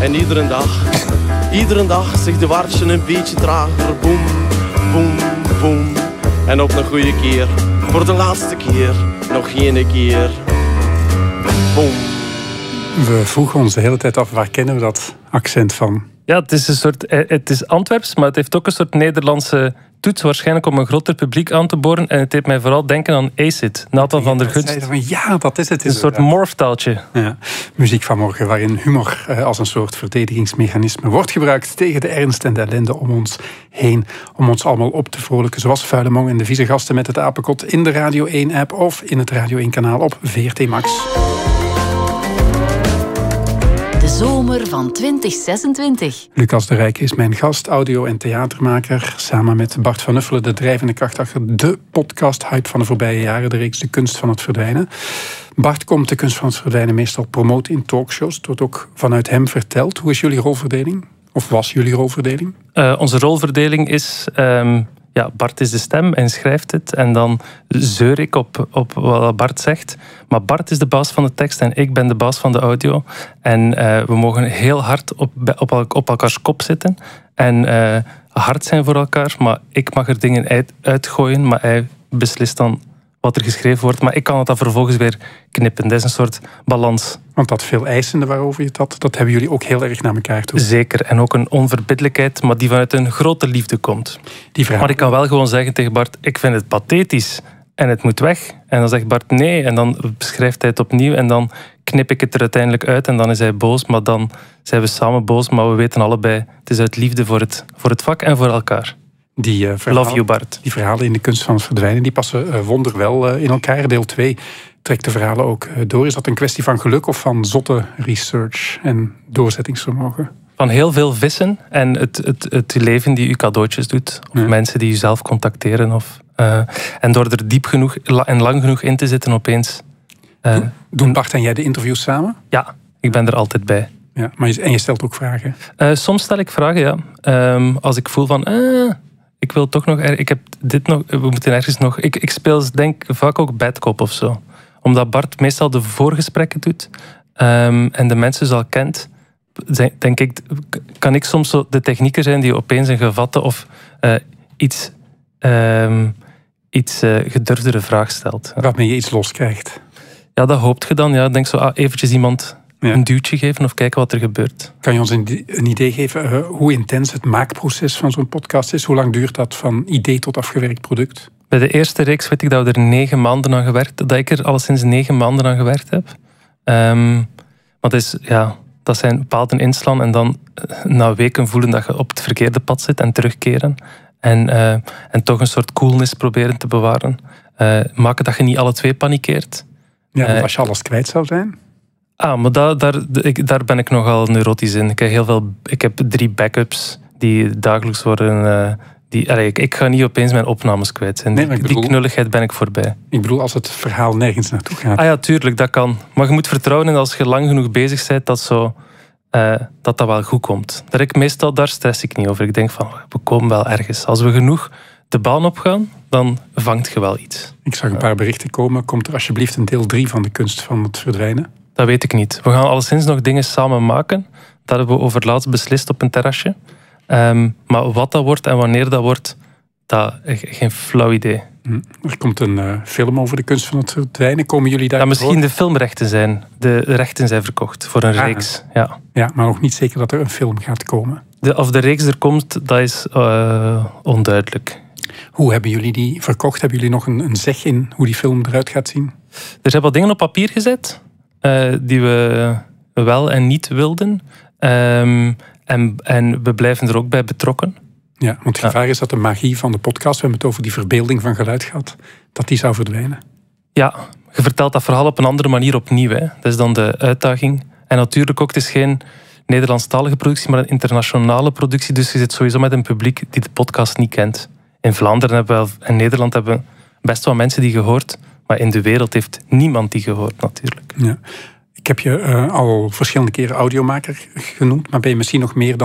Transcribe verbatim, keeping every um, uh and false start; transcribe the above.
En iedere dag, iedere dag zegt de wartje een beetje trager. Boem, boem, boem. En op een goede keer, voor de laatste keer, nog geen keer. Boem. We vroegen ons de hele tijd af, waar kennen we dat accent van? Ja, het is een soort, het is Antwerps, maar het heeft ook een soort Nederlandse toets, waarschijnlijk om een groter publiek aan te boren. En het deed mij vooral denken aan Acid, Nathan van der Gunst. Van, ja, dat is het. Het is een soort morftaaltje. Ja, muziek van morgen, waarin humor eh, als een soort verdedigingsmechanisme wordt gebruikt tegen de ernst en de ellende om ons heen, om ons allemaal op te vrolijken, zoals Vuile Mong en de vieze gasten met het apenkot in de Radio één-app of in het Radio één-kanaal op V R T Max. De zomer van twintig zesentwintig. Lucas de Rijk is mijn gast, audio- en theatermaker. Samen met Bart van Uffelen, de drijvende kracht achter de podcast-hype van de voorbije jaren, de reeks De Kunst van het Verdwijnen. Bart komt De Kunst van het Verdwijnen meestal promoten in talkshows. Het wordt ook vanuit hem verteld. Hoe is jullie rolverdeling? Of was jullie rolverdeling? Uh, onze rolverdeling is... Um, ja, Bart is de stem en schrijft het. En dan zeur ik op, op wat Bart zegt. Maar Bart is de baas van de tekst en ik ben de baas van de audio. En uh, we mogen heel hard op, op, op elkaars kop zitten. En uh, hard zijn voor elkaar. Maar ik mag er dingen uit, uitgooien. Maar hij beslist dan wat er geschreven wordt. Maar ik kan het dan vervolgens weer knippen. Dat is een soort balans. Want dat veel eisende waarover je het had, dat hebben jullie ook heel erg naar elkaar toe. Zeker. En ook een onverbiddelijkheid, maar die vanuit een grote liefde komt. Die vraag... Maar ik kan wel gewoon zeggen tegen Bart, ik vind het pathetisch. En het moet weg. En dan zegt Bart nee. En dan beschrijft hij het opnieuw. En dan knip ik het er uiteindelijk uit. En dan is hij boos. Maar dan zijn we samen boos. Maar we weten allebei, het is uit liefde voor het, voor het vak en voor elkaar. Die, uh, verhalen, Love you, Bart. Die verhalen in De Kunst van het Verdwijnen, die passen uh, wonderwel uh, in elkaar. Deel twee trekt de verhalen ook uh, door. Is dat een kwestie van geluk of van zotte research en doorzettingsvermogen? Van heel veel vissen en het, het, het leven die u cadeautjes doet. Of ja. Mensen die u zelf contacteren. Of, uh, en door er diep genoeg en lang genoeg in te zitten opeens. Uh, Doen Bart en jij de interviews samen? Ja, ik ben er altijd bij. Ja, maar je, en je stelt ook vragen? Uh, soms stel ik vragen, ja. Um, als ik voel van... Uh, ik wil toch nog... Ik heb dit nog... We moeten ergens nog... Ik, ik speel denk vaak ook bad cop of zo. Omdat Bart meestal de voorgesprekken doet. Um, en de mensen al kent. Denk ik... Kan ik soms zo de technieker zijn die opeens een gevatte of uh, iets... Um, iets uh, gedurfdere vraag stelt. Waarmee je iets loskrijgt. Ja, dat hoopt je dan. Ja. Denk zo, ah, eventjes iemand... Ja. Een duwtje geven of kijken wat er gebeurt. Kan je ons een, een idee geven uh, hoe intens het maakproces van zo'n podcast is? Hoe lang duurt dat van idee tot afgewerkt product? Bij de eerste reeks weet ik dat we er negen maanden aan gewerkt dat ik er alleszins negen maanden aan gewerkt heb. Um, want is, ja, dat zijn paden inslaan en dan na weken voelen dat je op het verkeerde pad zit en terugkeren. En, uh, en toch een soort coolness proberen te bewaren. Uh, maken dat je niet alle twee panikeert. Ja, want als je alles kwijt zou zijn... Ah, maar daar, daar, ik, daar ben ik nogal neurotisch in. Ik heb, heel veel, ik heb drie backups die dagelijks worden... Uh, die, allee, ik, ik ga niet opeens mijn opnames kwijt zijn. Nee, bedoel, die knulligheid ben ik voorbij. Ik bedoel, als het verhaal nergens naartoe gaat. Ah ja, tuurlijk, dat kan. Maar je moet vertrouwen in als je lang genoeg bezig bent, dat zo, uh, dat, dat wel goed komt. Daar, ik, meestal, daar stress ik niet over. Ik denk van, we komen wel ergens. Als we genoeg de baan opgaan, dan vangt je wel iets. Ik zag een paar berichten komen. Komt er alsjeblieft een deel drie van De Kunst van het Verdwijnen? Dat weet ik niet. We gaan alleszins nog dingen samen maken. Dat hebben we over laatst beslist op een terrasje. Um, maar wat dat wordt en wanneer dat wordt, dat geen flauw idee. Er komt een uh, film over De Kunst van het Verdwijnen. Komen jullie daar? Ja, misschien voor? De filmrechten zijn. De rechten zijn verkocht voor een ah, reeks. Ja. ja, maar nog niet zeker dat er een film gaat komen. De, of de reeks er komt, dat is uh, onduidelijk. Hoe hebben jullie die verkocht? Hebben jullie nog een, een zeg in hoe die film eruit gaat zien? Er zijn wat dingen op papier gezet. Uh, die we wel en niet wilden. Um, en, en we blijven er ook bij betrokken. Ja, want het gevaar ja. is dat de magie van de podcast, we hebben het over die verbeelding van geluid gehad, dat die zou verdwijnen. Ja, je vertelt dat verhaal op een andere manier opnieuw. Hè. Dat is dan de uitdaging. En natuurlijk ook, het is geen Nederlandstalige productie, maar een internationale productie. Dus je zit sowieso met een publiek die de podcast niet kent. In Vlaanderen hebben we, en Nederland hebben we best wel mensen die gehoord. Maar in de wereld heeft niemand die gehoord, natuurlijk. Ja. Ik heb je uh, al verschillende keren audiomaker genoemd, maar ben je misschien nog meer dan